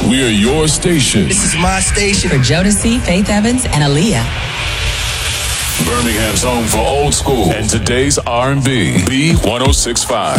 We are your station. This is my station. For Jodeci, Faith Evans, and Aaliyah. Birmingham's home for old school and today's R&B. B1065.